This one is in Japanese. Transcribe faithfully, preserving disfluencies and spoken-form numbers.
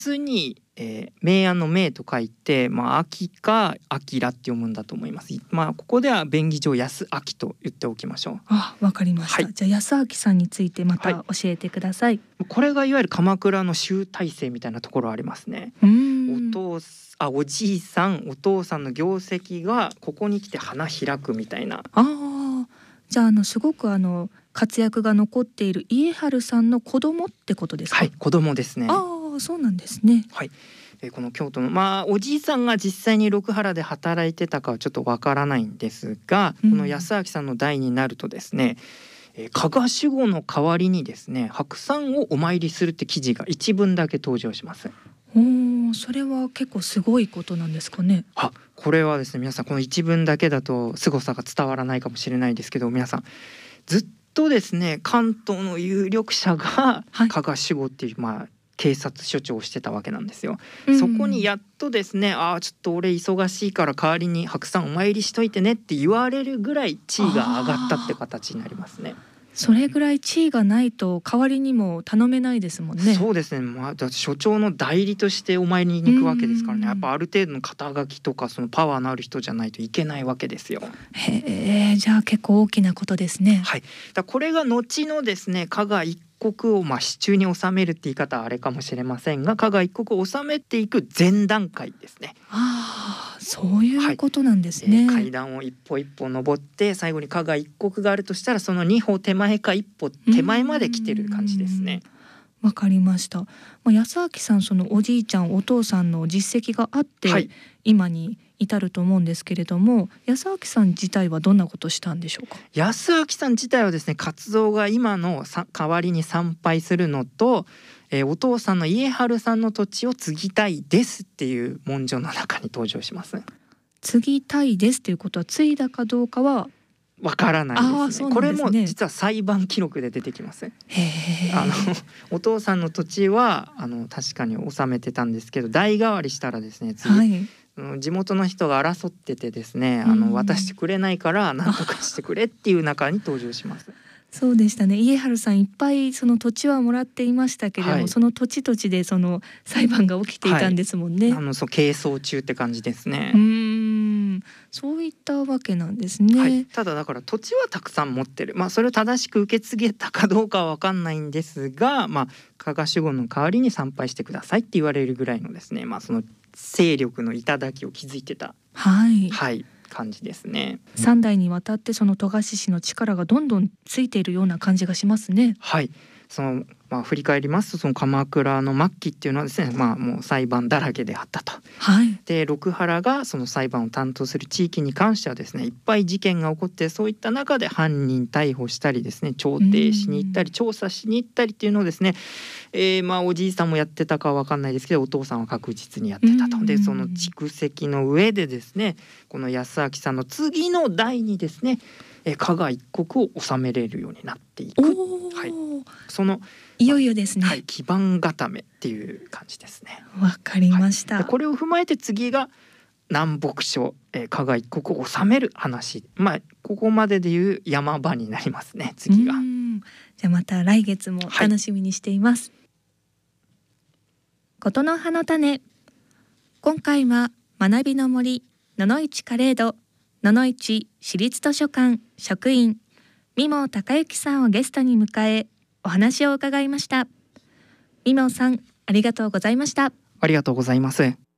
つに、えー、明暗の明と書いて、まあ、秋か明って読むんだと思います。まあ、ここでは便宜上安明と言っておきましょう。 あ、わかりました、はい、じゃあ安明さんについてまた教えてください。 はい、これがいわゆる鎌倉の集大成みたいなところありますね。 うーん、 お父あおじいさんお父さんの業績がここに来て花開くみたいな。 あ、じゃあ、あのすごくあの活躍が残っている家治さんの子供ってことですか？ はい、子供ですね。 ああ、そうなんですね。 はい、えー、この京都の、まあ、おじいさんが実際に六原で働いてたかはちょっとわからないんですが、うん、この安明さんの代になるとですね、えー、加賀守護の代わりにですね白山をお参りするって記事が一文だけ登場します。 お、それは結構すごいことなんですかね。 あ、これはですね、皆さんこの一文だけだと凄さが伝わらないかもしれないですけど、皆さんずっとですね関東の有力者が加賀守護っていう、まあ警察署長をしてたわけなんですよ。そこにやっとですね、ああちょっと俺忙しいから代わりに白山お参りしといてねって言われるぐらい地位が上がったって形になりますね。 それぐらい地位がないと代わりにも頼めないですもんね。 そうですね、まあ、だって所長の代理としてお参りに行くわけですからね。やっぱある程度の肩書きとかそのパワーのある人じゃないといけないわけですよ。 へえ、じゃあ結構大きなことですね。 はい、だこれが後のですね加賀一国をまあ手中に収めるって言い方はあれかもしれませんが、加賀一国を収めていく前段階ですね。 ああ、そういうことなんですね。 はい、えー、階段を一歩一歩登って最後に加賀一国があるとしたらその二歩手前か一歩手前まで来てる感じですね。 わかりました。まあ、安明さん、そのおじいちゃんお父さんの実績があって、はい、今に至ると思うんですけれども、安明さん自体はどんなことしたんでしょうか？ 安明さん自体はですね、活動が今のさ代わりに参拝するのと、えー、お父さんの家治さんの土地を継ぎたいですっていう文書の中に登場します。 継ぎたいですということは継いだかどうかはわからないですね。 ですね、 これも実は裁判記録で出てきます。 へー、 あのお父さんの土地はあの確かに納めてたんですけど、代替わりしたらですね、次、はい、地元の人が争っててですね、あの渡してくれないから何とかしてくれっていう中に登場します。 そうでしたね。家治さんいっぱいその土地はもらっていましたけれども、はい、その土地土地でその裁判が起きていたんですもんね。 はい、あのそう係争中って感じですね。 うーん、そういったわけなんですね。 はい、ただだから土地はたくさん持ってる、まあ、それを正しく受け継げたかどうかは分かんないんですが、まあ、加賀守護の代わりに参拝してくださいって言われるぐらいのですね、まあ、その勢力の頂を築いてた、 はい、 はい、感じですね。 さん代にわたってその戸賀氏の力がどんどんついているような感じがしますね。 はい、そのまあ、振り返りますとその鎌倉の末期っていうのはですね、まあ、もう裁判だらけであったと。 はい、 で六原がその裁判を担当する地域に関してはですねいっぱい事件が起こって、そういった中で犯人逮捕したりですね調停しに行ったり調査しに行ったりっていうのをですね、えー、まあおじいさんもやってたかは分かんないですけどお父さんは確実にやってたと。でその蓄積の上でですねこの安明さんの次の代にですね加賀一国を治めれるようになっていく、はい、そのいよいよですね、 はい、基盤固めっていう感じですね。 わかりました、 はい、これを踏まえて次が南北朝、えー、加賀一国を治める話、まあここまででいう山場になりますね次が。 じゃあまた来月も楽しみにしています。はい、ことの葉の種、今回は学びの森野々市カレード野々市市立図書館職員三毛孝之さんをゲストに迎えお話を伺いました。三毛さん、ありがとうございました。 ありがとうございます。